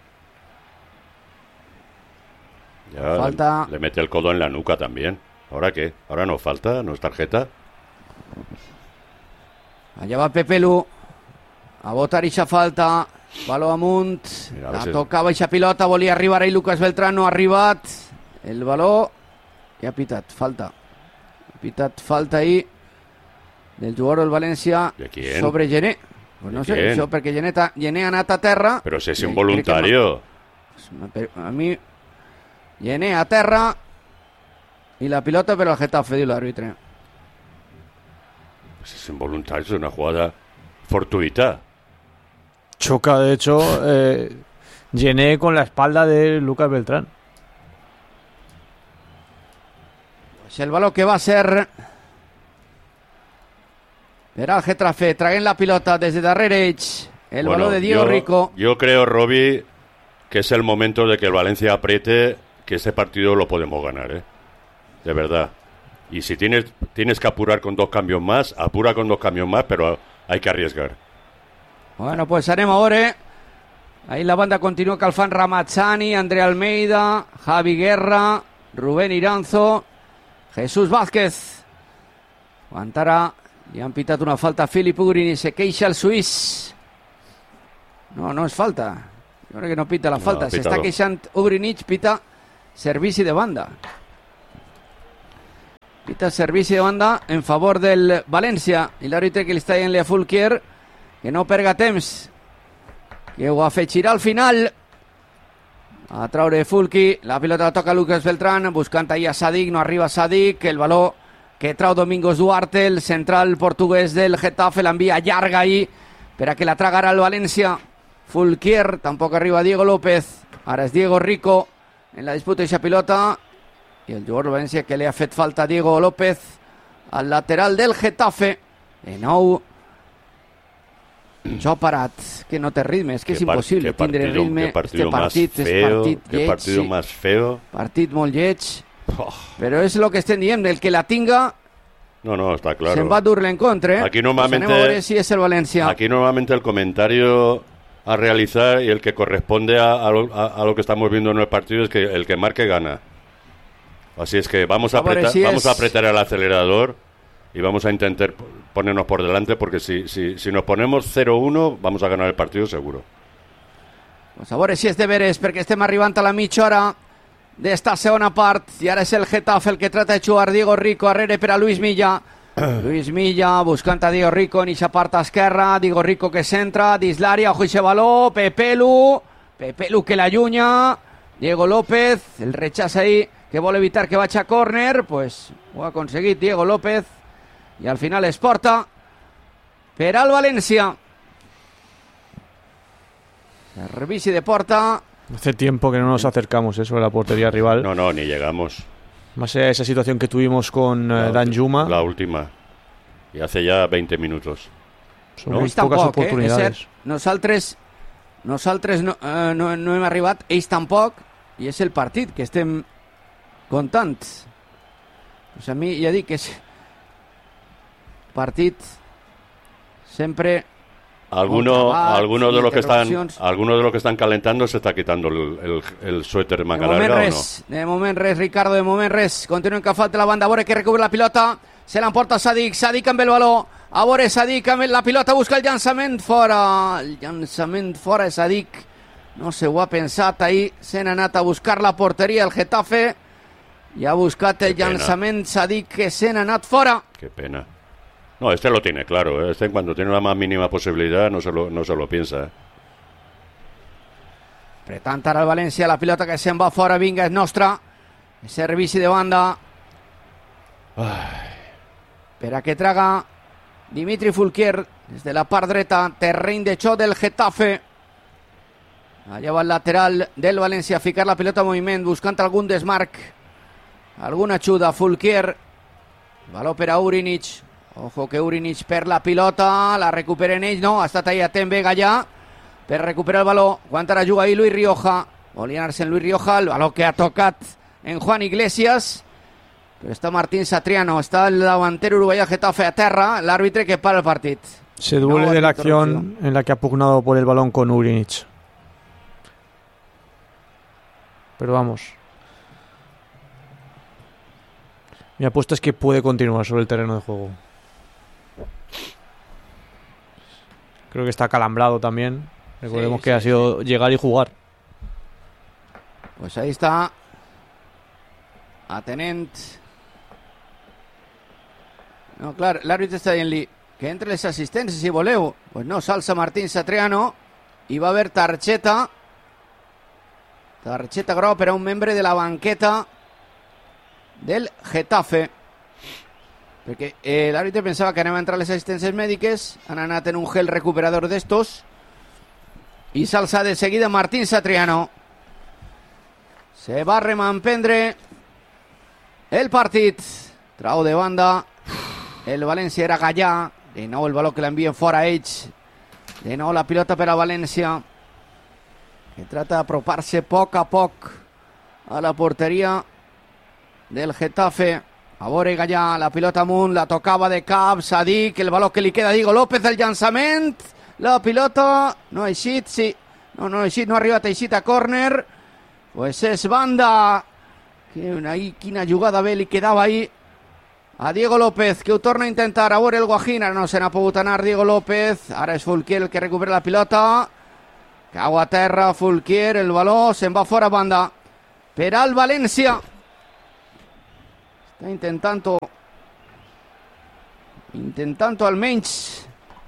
Ya Falta. Le, le mete el codo en la nuca también. ¿Ahora qué? ¿Ahora no falta? ¿No es tarjeta? Allà va Pepelu a votar eixa falta. Baló amunt. Mira, La si... tocava eixa pilota. Volia arribar ahí Lucas Beltrán. No ha arribat. El baló. I ha pitat. Falta. Ha pitat falta ahí del jugador del València sobre Gené. Pues no sé, quién? això perquè Gené, ta, Gené ha anat a terra. Pero si es involuntario. Que... A mi... Gené a terra y la pilota pero el Getafe, diu l'àrbitre. Pues es involuntario, es una jugada fortuita. Choca, de hecho, eh, Gené con la espalda de Lucas Beltrán. Pues el balón que va a ser per al Getafe, traguent la pilota des de darrere ells. El bueno, balón de Diego yo, Rico. Yo creo, Robbie, que es el momento de que el Valencia apriete, que este partido lo podemos ganar, ¿eh? De verdad. Y si tienes, tienes que apurar con dos cambios más, apura con dos cambios más, pero hay que arriesgar. Bueno, pues anem a veure. Ahí la banda continua calfant Ramazzani, André Almeida, Javi Guerra, Rubén Iranzo. Jesús Vázquez. Aguantarà. Li han pitat una falta a Filip Ugrin i se queixa el suís. No, no és falta. Jo crec que no pita la falta. No, s'està queixant Ugrinic, pita servici de banda. Pita servici de banda en favor del València. I l'àrbitre que li està dient a Fulquier que no perga temps, que ho afegirà al final. A traure Fulqui, la pilota la toca Lucas Beltrán, buscant ahir a Sadik, no arriba Sadik, el valor que trau Domingos Duarte, el central portuguès del Getafe, l'envia llarga ahir per a que la tragarà el València. Fulquier, tampoc arriba Diego López, ara és Diego Rico en la disputa d'aquesta pilota, i el jugador del València que li ha fet falta a Diego López, al lateral del Getafe. De nou, jo parat, que no té ritme, és que és impossible tindre ritme. Este partit és partit lleig, partido más feo, partit molt lleig, oh. Però és el que estem dient, el que la tinga no, no, está claro. Se'n va dur l'encontre. Aquí normalmente, pues a veure si és el València. Aquí normalmente el comentario a realizar y el que corresponde a, a, lo, a, a lo que estamos viendo en el partido es que el que marque gana. Así es que vamos a, a apretar, si vamos es... a apretar el acelerador y vamos a intentar ponernos por delante, porque si, si, si nos ponemos cero uno vamos a ganar el partido seguro. Pues a veure si és de veres, perquè estem arribant a la mitja hora d'esta segona part, i ara és el Getafe el que trata de jugar. Diego Rico arrere per a Luis Milla. Luis Milla buscant a Diego Rico en eixa part esquerra. Diego Rico que centra dins l'àrea, ojo eixe baló, Pepelu Pepelu que l'allunya. Diego López, el rechaç ahí que vol evitar que vagi a córner, pues ho ha aconseguit Diego López i al final es porta per al València. Servici de porta. Hace tiempo que no nos acercamos eso a la portería rival. No, no, ni llegamos. Más allá de esa situación que tuvimos con la, Danjuma. La última. Y hace ya veinte minutos. Son ¿no? Muy pocas tampoc, oportunidades. Eh? Nosaltres, nosaltres no, eh, no, no hem arribat, ells tampoc, i és el partit que estem contant. Pues a mi ja dic que és partit sempre... Alguno, alguno de los que están, alguno de los que están calentando se está quitando el, el, el suéter manga larga, ¿o no? De moment res, Ricardo, de moment res. Continuen que falta la banda, a veure que recupera la pilota, se l'emporta Sadik, Sadik amb el valor, a veure Sadik amb la pilota, busca el llançament fora, el llançament fora de Sadik, no se ho ha pensat ahir, se n'ha anat a buscar la porteria el Getafe i ha buscat el llançament Sadik que se n'ha anat fora. Que pena. No, este lo tiene claro, ¿eh? Este cuando tiene la más mínima posibilidad no se lo, no se lo piensa. ¿eh? Apretant ara el València, la pilota que se'n va fora, vinga, és nostra. Servici de banda. Ai. Per a que traga Dimitri Fulquier des de la part dreta, terreny de xoc del Getafe. Allà va el lateral del València a ficar la pilota en moviment, buscant algun desmarc, alguna ajuda. Fulquier, valor per a Ugrinic. Ojo que Ugrinic perd la pilota, la recuperen ells, no, ha estat ahí atent Vega ja per recuperar el valor. Aguantarà juga ahí Luis Rioja, volia anar-se en Luis Rioja, el valor que ha tocat en Juan Iglesias, però està Martín Satriano, està el davantero uruguaià Getafe a terra, l'àrbitre que para el partit. Se duele no, de la acción en la que ha pugnado por el balón con Ugrinic. Pero vamos, mi apuesta es que puede continuar sobre el terreno de juego. Creo que está calambrado también. Recordemos sí, que sí, ha sido sí. llegar y jugar. Pues ahí está. Atenent. No, clar, l'àrbitre està dient-li que entre les assistències, si voleu. Pues no, s'alça Martín Satriano i va haver targeta. Targeta groga per a un membre de la banqueta del Getafe. Perquè eh, l'àrbitre pensava que anava a entrar les assistències mèdiques, han anat en un gel recuperador d'estos i s'alça de seguida Martín Satriano. Se va a remampendre el partit. Trau de banda el València, era Gallà, de nou el valor que l'envien fora ells, de nou la pilota per a València, que trata d'apropar-se a poc a poc a la porteria del Getafe. A veure Gallà, la pilota amunt, la tocava de cap, Sadik, el valor que li queda a Diego López, el llançament, la pilota no ha eixit, sí, no, no ha eixit, no ha arribat a eixit a córner, pues és banda. Quina, quina jugada bé li quedava ahí a Diego López, que ho torna a intentar. A veure el Guajín, ara no se n'ha pogut anar Diego López. Ara és Fulquier el que recupera la pilota. Cau a terra Fulquier, el baló se'n va fora a banda per al València. Està intentant intentant almenys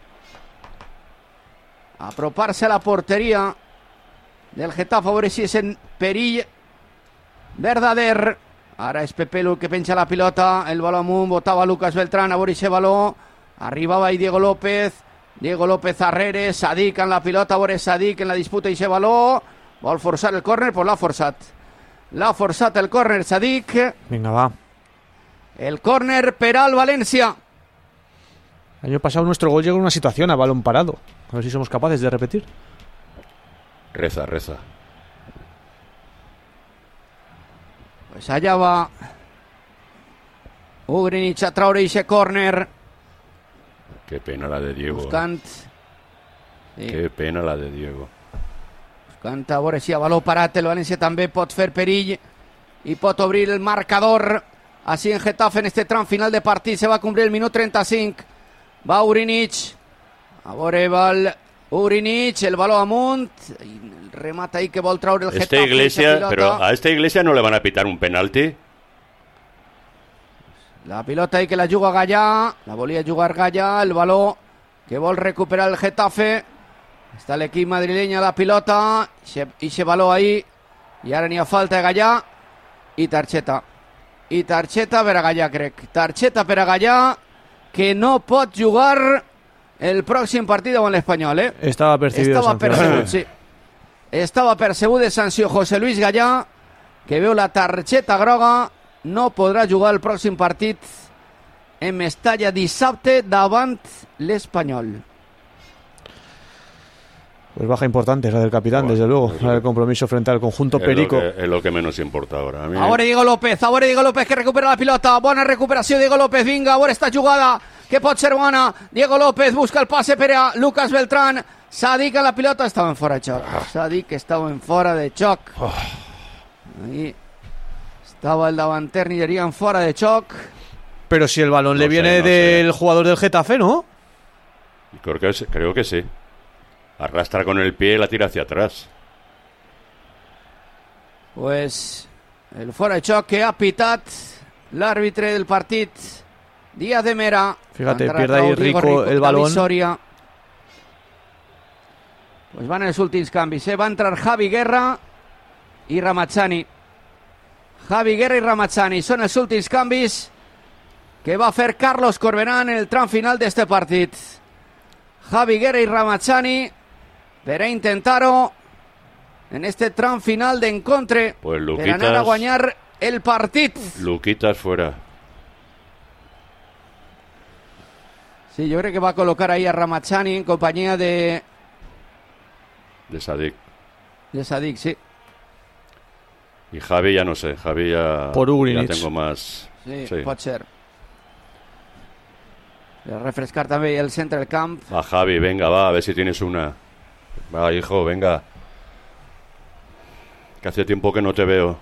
apropar-se a la porteria del Getafe, a veure si és en perill verdader. Ara és Pepelu que penja la pilota, el baló amunt, botava Lucas Beltrán, a veure si baló, arribava ahí Diego López, Diego López arrere, Sadik en la pilota, a veure Sadik en la disputa i se baló, vol forçar el córner, pues l'ha forçat. L'ha forçat el córner Sadik. Vinga, va. El córner per al València. El año pasado nuestro gol llegó en una situación a balón parado. A ver si somos capaces de repetir. Reza, reza. Pues allá va Ugrinic a traure ese córner. Qué pena la de Diego. Buscant. Sí. Qué pena la de Diego. Buscant a veure si a baló parat el València també pot fer perill i pot obrir el marcador. Así en Getafe en este tram final de partit se va a cumplir el minut trenta-cinc. Va Ugrinic. A veure va el Ugrinic, el baló amunt. El remata ahí que vol traure el este Getafe. Iglesia, pero a esta Iglesia no le van a pitar un penalti. La pilota ahí que la juga Gallà. La volia jugar Gallà. El baló que vol recuperar el Getafe. Està l'equip madrileny a la pilota. I se baló ahí. I ara n'hi ha falta de Gallà. I targeta. I targeta per a Gallà, crec. Targeta per a Gallà, que no pot jugar el pròxim partit amb l'Espanyol, eh? Estava percebut. Estava percebut, sí. Estava percebut de sanció José Luis Gallà, que veu la targeta groga. No podrà jugar el pròxim partit en Mestalla dissabte davant l'Espanyol. Pues baja importante la del capitán, bueno, desde luego, la del compromiso frente al conjunto es perico. Lo que, es lo que menos importa ahora. A mí... Ahora Diego López, ahora Diego López que recupera la pilota. Bona recuperació Diego López, vinga, ahora esta jugada que pot ser bona. Diego López busca el pase per a Lucas Beltrán. Sadik a la pilota, estava en fora de xoc. Sadik estava en fora de xoc. Ahí estaba el davanter nigerià en fora de xoc. Pero si el balón no le sé, viene no del sé. jugador del Getafe, ¿no? Creo que, creo que sí. Arrastra con el pie y la tira hacia atrás. Pues el fora de xoc que ha pitat l'àrbitre del partit, Díaz de Mera. Fíjate, pierde ahí Rico, Rico el balón. Soria. Pues van els últims canvis, eh? Va entrar Javi Guerra i Ramazzani. Javi Guerra i Ramazzani són els últims canvis que va fer Carlos Corberán en el tram final d'este partit. Javi Guerra i Ramazzani per a intentar-ho en este tram final d'encontre, pues Luquitas, per anar a guanyar el partit. Luquitas fuera. Sí, jo crec que va col·locar ahí a Ramazzani en companyia de... De Sadik. De Sadik, sí. Y Javi ya no sé, Javi ya, Por ya tengo más... Sí, sí, pot ser. Per refrescar també el centre del camp. Va, Javi, venga, va, a ver si tienes una. Va, hijo, venga. Que hace tiempo que no te veo.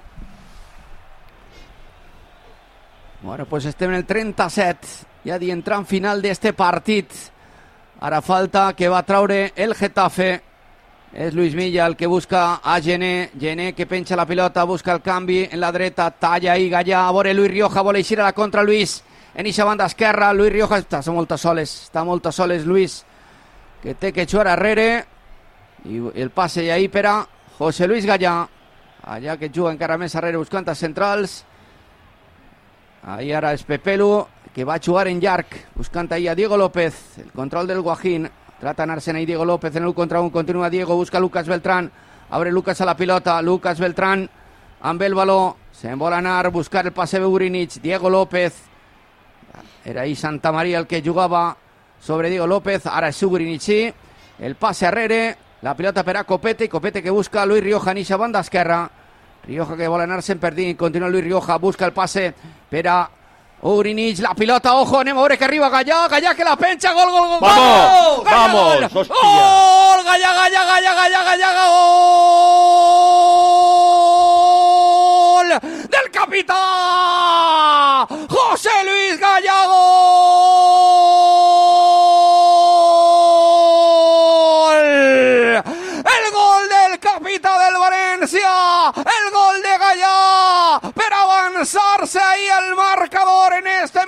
Bueno, pues estem en el trenta-set, ja dient tram final d'este partit. Ara falta que va traure el Getafe. És Luis Milla el que busca a Gené. Gené que penja la pilota, busca el canvi en la dreta, talla ahí Gallà. A veure Luis Rioja, vol eixir a la contra Luis. En eixa banda esquerra, Luis Rioja està molt a soles, està molt a soles Luis, que té que jugar arrere. I el passe ahí per a José Luis Gallà. Allà que juga encara més arrere buscant a centrals. Ahí ara és Pepelu, que va a jugar en llarg, buscant ahí a Diego López. El control del Guajín. Trata d'anar-se'n ahí Diego López en el contra un. Continua Diego, busca Lucas Beltrán. Abre Lucas a la pilota. Lucas Beltrán amb el baló. Se'n vol anar, buscar el passe de Ugrinic. Diego López. Era ahí Santa María el que jugava sobre Diego López. Ara és Ugrinic, sí. El passe arrere. La pilota per a Copete. Copete que busca Luis Rioja en eixa banda esquerra. Rioja que vol anar-se'n perdint. Continua Luis Rioja. Busca el passe per a Ugrinic, la pilota, ojo, anem a veure que arriba Gallà, Gallà que la penja, gol, gol, gol, vamos, Gallà, vamos, gol, hostia. Gol, Gallà, Gallà, Gallà, Gallà, Gallà, gol del capitán